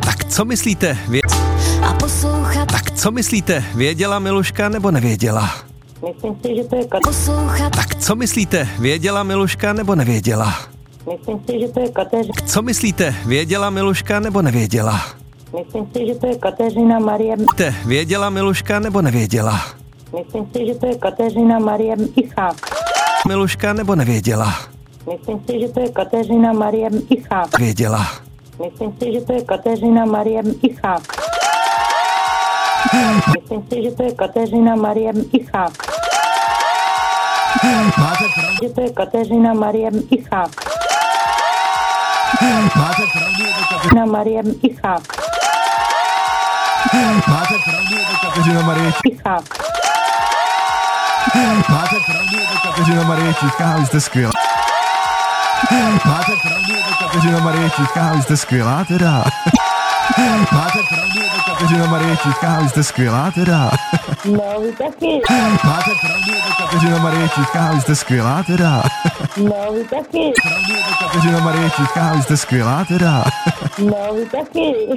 Tak co myslíte? A poslouchat. Tak co myslíte? Věděla Miluška nebo nevěděla? Myslím si, že to je Poslouchat. Tak co myslíte? Věděla Miluška nebo nevěděla? Myslím si, že to je Kateřina. Co myslíte? Věděla Miluška nebo nevěděla? Myslím si, že to je Kateřina Marie. Věděla Miluška nebo nevěděla? Myslím si, že to je Kateřina Marie Ichák. Miluška nebo nevěděla? Myslím si, že to je Kateřina Marie Ichák. Věděla. Myslím si, že to je Kateřina Marie Ichák. Myslím si, že to je Kateřina Marie Ichák. Máte pravdu. Že to je Kateřina Marie Ichák. Máte pravdu, je to Kateřina Marie Ichák. Máte pravdu, je to Kateřina Marie Ichák. Máte pravdu, je to Kateřina Marie Tichá, vy jste skvělá. Máte pravdu, je to Kateřina Marie Tichá, vy jste skvělá teda. Máte pravdu, je to Kateřina Marie Tichá, vy jste skvělá teda. No, vy taky. Máte pravdu, je to Kateřina Marie Tichá, vy jste skvělá teda. No, vy taky. Pravdu, je to Kateřina Marie Tichá, vy jste skvělá teda. No, vy taky.